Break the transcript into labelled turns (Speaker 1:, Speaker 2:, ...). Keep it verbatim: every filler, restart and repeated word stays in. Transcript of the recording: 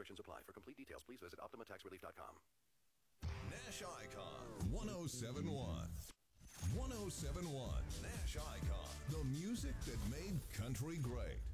Speaker 1: Restrictions apply. For complete details, please visit Optima Tax Relief dot com.
Speaker 2: Nash Icon one oh seven point one. one oh seven point one Nash Icon. The music that made country great.